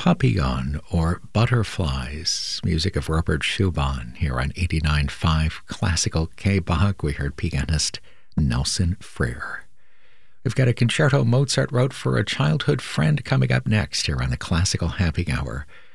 Papillon, or Butterflies, music of Robert Schumann, here on 89.5 Classical K-Bach. We heard pianist Nelson Freire. We've got a concerto Mozart wrote for a childhood friend coming up next here on the Classical Happy Hour.